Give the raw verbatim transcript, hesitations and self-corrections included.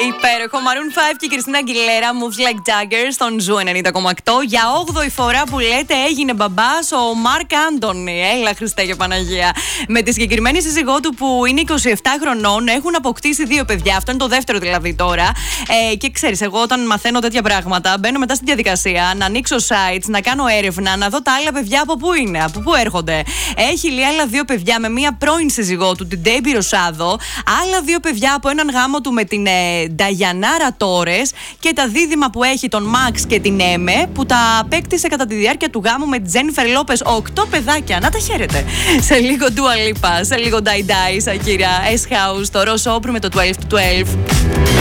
Υπέροχο. Maroon πέντε και Κριστίνα Αγγιλέρα, Moves Like Jagger στον Ζου ενενήντα κόμμα οκτώ. Για όγδοη φορά που λέτε έγινε μπαμπάς ο Μάρκ Άντονι. Έλα, Χριστέ και Παναγία. Με τη συγκεκριμένη σύζυγό του που είναι είκοσι επτά χρονών, έχουν αποκτήσει δύο παιδιά. Αυτό είναι το δεύτερο δηλαδή τώρα. Ε, και ξέρεις, εγώ όταν μαθαίνω τέτοια πράγματα, μπαίνω μετά στη διαδικασία να ανοίξω sites, να κάνω έρευνα, να δω τα άλλα παιδιά από πού είναι, από πού έρχονται. Έχει λέει άλλα δύο παιδιά με μία πρώην σύζυγό του, την Ντέμπι Ροσάδο. Άλλα δύο παιδιά από έναν γάμο του με την ε, Νταγιανάρα Τόρες. Και τα δίδυμα που έχει τον Μαξ και την Έμε, που τα απέκτησε κατά τη διάρκεια του γάμου με την Τζένιφερ Λόπες. Οκτώ παιδάκια, να τα χαίρετε. Σε λίγο Dua Lipa, σε λίγο Die Die, Σακύρα, S-House, το Ross Opry με το twelve to twelve.